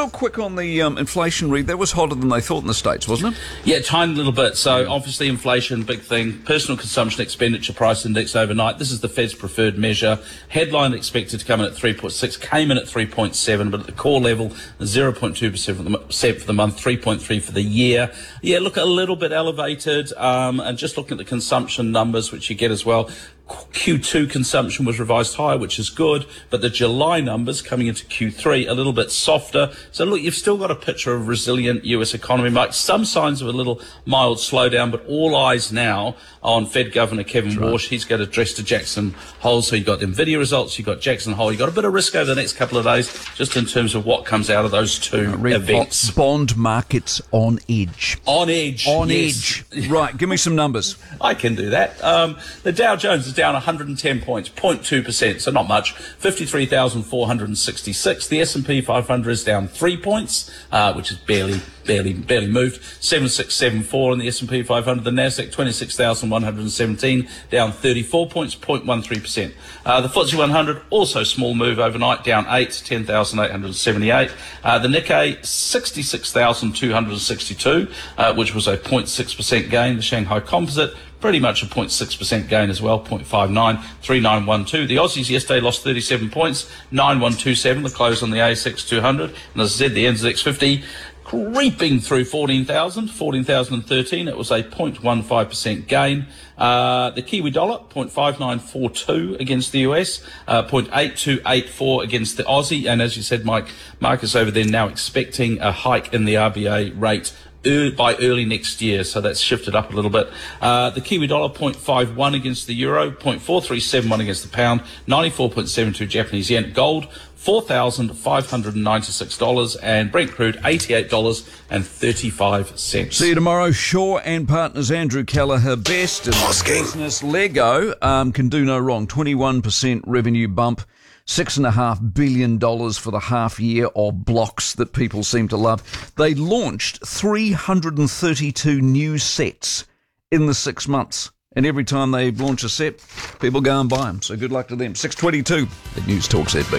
real quick on the inflation read. That was hotter than they thought in the States, wasn't it? Yeah, tiny little bit. So obviously inflation, big thing. Personal consumption expenditure price index overnight. This is the Fed's preferred measure. Headline expected to come in at 3.6, came in at 3.7, but at the core level, 0.2% for the month, 3.3 for the year. Yeah, look, a little bit elevated. And just looking at the consumption numbers, which you get as well, Q2 consumption was revised higher, which is good, but the July numbers coming into Q3 a little bit softer. So look, you've still got a picture of a resilient US economy, Mike. Some signs of a little mild slowdown, but all eyes now on Fed Governor Kevin Warsh. He's got address to Jackson Hole. So you've got the NVIDIA results, you've got Jackson Hole, you've got a bit of risk over the next couple of days, just in terms of what comes out of those two events. Bond markets on edge. On edge. On yes. edge. Right, give me some numbers. I can do that. The Dow Jones is down 110 points, 0.2%, so not much, 53,466. The S&P 500 is down 3 points, which is barely moved, 7674 on the S&P 500. The Nasdaq 26,117, down 34 points, 0.13%. The FTSE 100 also small move overnight, down 8, 10,878. The Nikkei 66,262, which was a 0.6% gain. The Shanghai Composite pretty much a 0.6% gain as well, 0.59, 3912. The Aussies yesterday lost 37 points, 9127, the close on the ASX 200. And as I said, the NZX 50 creeping through 14,013. It was a 0.15% gain. The Kiwi dollar, 0.5942 against the US, 0.8284 against the Aussie. And as you said, Mike, Marcus over there now expecting a hike in the RBA rate by early next year, so that's shifted up a little bit. The Kiwi dollar, 0.51 against the euro, 0.4371 against the pound, 94.72 Japanese yen. Gold, $4,596, and Brent crude, $88.35. See you tomorrow. Shaw and Partners, Andrew Kelleher, best in business. Lego can do no wrong. 21% revenue bump. $6.5 billion for the half year of blocks that people seem to love. They launched 332 new sets in the 6 months. And every time they launch a set, people go and buy them. So good luck to them. 6:22 at News Talk ZB.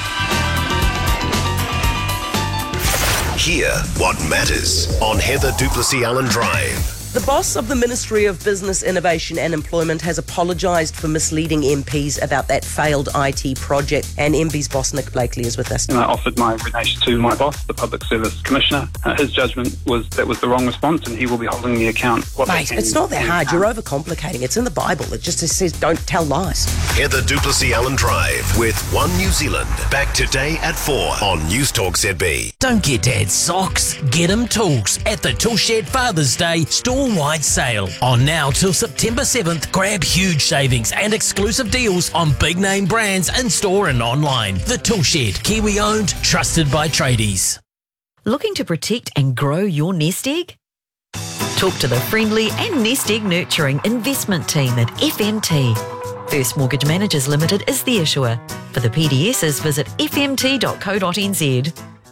Hear what matters on Heather Duplessis Allen Drive. The boss of the Ministry of Business, Innovation and Employment has apologised for misleading MPs about that failed IT project. And MB's boss, Nick Blakely, is with us. And I offered my resignation to my boss, the Public Service Commissioner. His judgment was that was the wrong response, and he will be holding the account. Mate, it's not that hard. You're overcomplicating. It's in the Bible. It just says don't tell lies. Heather Duplessis Allen Drive with One New Zealand. Back today at 4 on News Talk ZB. Don't get Dad socks, get him tools at the Tool Shed Father's Day store-wide sale. On now till September 7th, grab huge savings and exclusive deals on big name brands in store and online. The Tool Shed, Kiwi owned, trusted by tradies. Looking to protect and grow your nest egg? Talk to the friendly and nest egg nurturing investment team at FMT. First Mortgage Managers Limited is the issuer. For the PDSs, visit fmt.co.nz.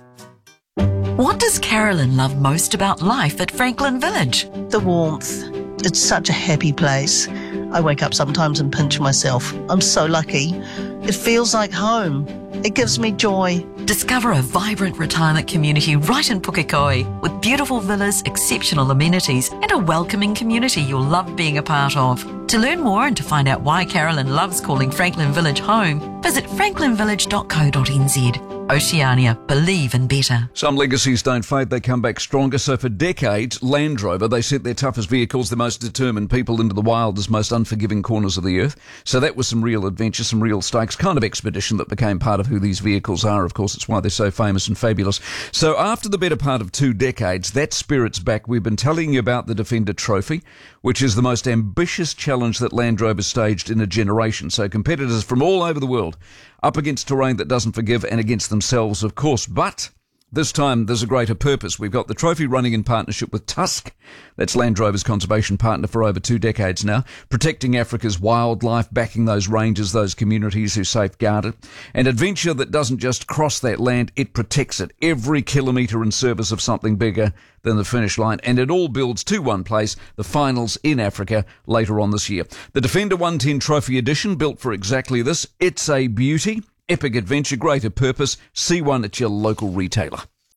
What does Carolyn love most about life at Franklin Village? The warmth. It's such a happy place. I wake up sometimes and pinch myself. I'm so lucky. It feels like home. It gives me joy. Discover a vibrant retirement community right in Pukekohe with beautiful villas, exceptional amenities and a welcoming community you'll love being a part of. To learn more and to find out why Carolyn loves calling Franklin Village home, visit franklinvillage.co.nz. Oceania, believe in better. Some legacies don't fade, they come back stronger. So for decades, Land Rover, they sent their toughest vehicles, the most determined people into the wildest, most unforgiving corners of the earth. So that was some real adventure, some real stakes, kind of expedition that became part of who these vehicles are. Of course, it's why they're so famous and fabulous. So after the better part of 2 decades, that spirit's back. We've been telling you about the Defender Trophy, which is the most ambitious challenge that Land Rover staged in a generation. So competitors from all over the world up against terrain that doesn't forgive and against themselves, of course. But this time there's a greater purpose. We've got the trophy running in partnership with Tusk. That's Land Rover's conservation partner for over 2 decades now, protecting Africa's wildlife, backing those rangers, those communities who safeguard it. An adventure that doesn't just cross that land, it protects it. Every kilometre in service of something bigger than the finish line. And it all builds to one place, the finals in Africa later on this year. The Defender 110 Trophy Edition, built for exactly this. It's a beauty. Epic adventure, greater purpose. See one at your local retailer.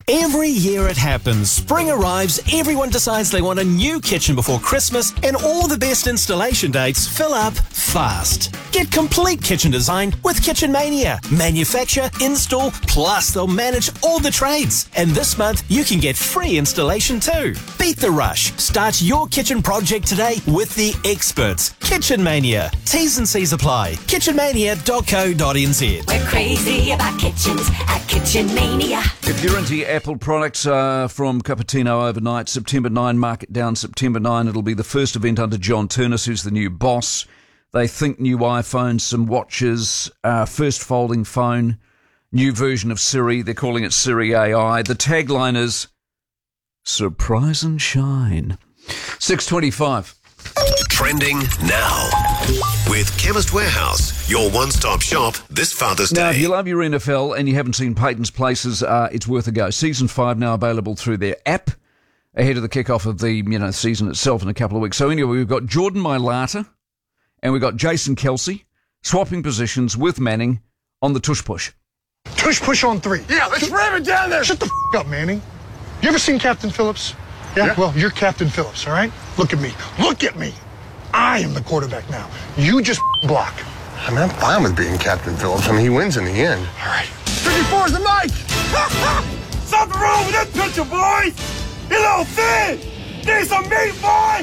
Every year it happens. Spring arrives, everyone decides they want a new kitchen before Christmas, and all the best installation dates fill up fast. Get complete kitchen design with Kitchen Mania. Manufacture, install, plus they'll manage all the trades. And this month, you can get free installation too. Beat the rush. Start your kitchen project today with the experts. Kitchen Mania. T's and C's apply. kitchenmania.co.nz. We're crazy about kitchens at Kitchen Mania. If you're into Apple products from Cupertino overnight, September 9, mark it down, September 9. It'll be the first event under John Turnus, who's the new boss. They think new iPhones, some watches, first folding phone, new version of Siri. They're calling it Siri AI. The tagline is surprise and shine. 6:25. Trending now with Chemist Warehouse, your one-stop shop this Father's Day. Now, if you love your NFL and you haven't seen Peyton's Places, it's worth a go. Season 5 now available through their app ahead of the kickoff of the season itself in a couple of weeks. So anyway, we've got Jordan Mailata and we've got Jason Kelsey swapping positions with Manning on the tush push. Tush push on 3. Yeah, let's ram it down there. Shut the up, Manning. You ever seen Captain Phillips? Yeah? Well, you're Captain Phillips, all right? Look at me. Look at me. I am the quarterback now. You just block. I mean, I'm fine with being Captain Phillips. I mean, he wins in the end. All right. 54's the mic. Something wrong with that picture, boys. You little thin. Need some meat, boy.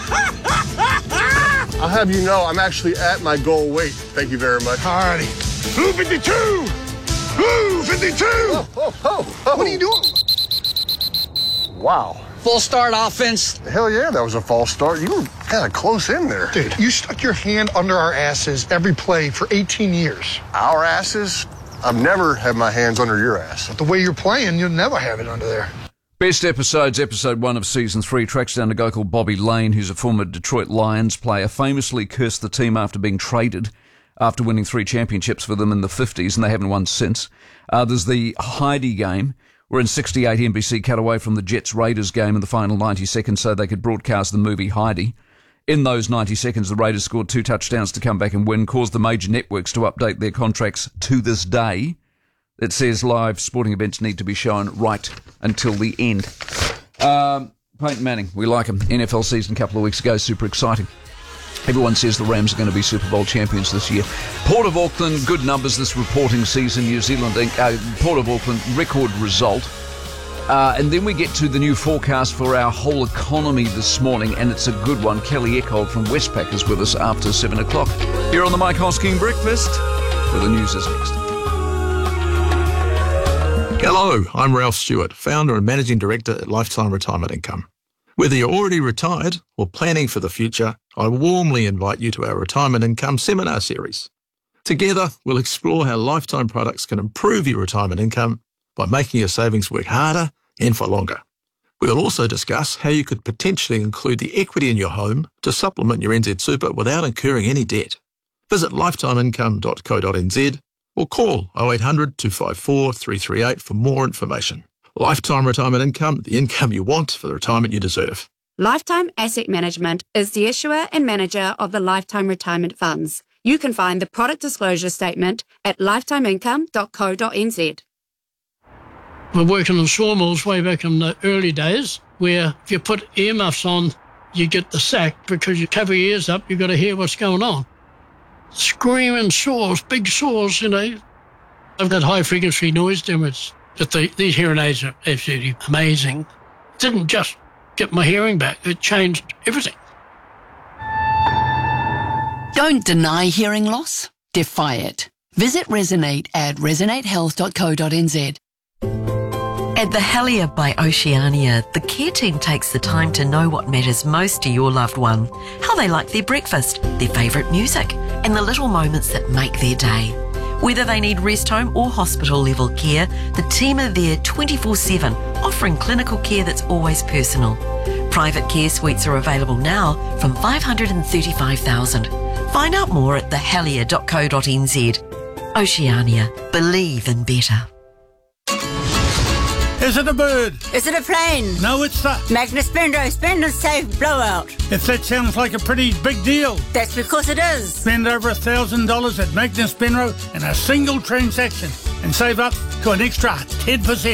I'll have you know I'm actually at my goal weight. Thank you very much. All righty. Blue 52. Blue 52. Oh. What are you doing? Wow. Full start offense. Hell yeah, that was a false start. You were kind of close in there. Dude, you stuck your hand under our asses every play for 18 years. Our asses? I've never had my hands under your ass. But the way you're playing, you'll never have it under there. Best episodes, episode 1 of season 3 tracks down a guy called Bobby Lane, who's a former Detroit Lions player, famously cursed the team after being traded after winning 3 championships for them in the 50s, and they haven't won since. There's the Heidi game. We're in 68 NBC cut away from the Jets-Raiders game in the final 90 seconds so they could broadcast the movie Heidi. In those 90 seconds, the Raiders scored 2 touchdowns to come back and win, caused the major networks to update their contracts to this day. It says live sporting events need to be shown right until the end. Peyton Manning, we like him. NFL season a couple of weeks ago, super exciting. Everyone says the Rams are going to be Super Bowl champions this year. Port of Auckland, good numbers this reporting season. New Zealand, Port of Auckland, record result. And then we get to the new forecast for our whole economy this morning, and it's a good one. Kelly Eckhold from Westpac is with us after 7 o'clock. Here on the Mike Hosking Breakfast, where the news is next. Hello, I'm Ralph Stewart, founder and managing director at Lifetime Retirement Income. Whether you're already retired or planning for the future, I warmly invite you to our Retirement Income Seminar Series. Together, we'll explore how lifetime products can improve your retirement income by making your savings work harder and for longer. We'll also discuss how you could potentially include the equity in your home to supplement your NZ Super without incurring any debt. Visit lifetimeincome.co.nz or call 0800 254 338 for more information. Lifetime Retirement Income, the income you want for the retirement you deserve. Lifetime Asset Management is the issuer and manager of the Lifetime Retirement Funds. You can find the product disclosure statement at lifetimeincome.co.nz. We worked in the sawmills way back in the early days, where if you put earmuffs on, you get the sack because you cover your ears up, you've got to hear what's going on. Screaming saws, big saws, I've got high-frequency noise damage. But these hearing aids are absolutely amazing. It didn't just get my hearing back, it changed everything. Don't deny hearing loss, defy it. Visit Resonate at resonatehealth.co.nz. At the Helier by Oceania, the care team takes the time to know what matters most to your loved one, how they like their breakfast, their favourite music, and the little moments that make their day. Whether they need rest home or hospital level care, the team are there 24/7, offering clinical care that's always personal. Private care suites are available now from $535,000. Find out more at thehelier.co.nz. Oceania, believe in better. Is it a bird? Is it a plane? No, it's the Magnus Benro Spend and Save Blowout. If that sounds like a pretty big deal. That's because it is. Spend over $1,000 at Magnus Benro in a single transaction and save up to an extra 10%.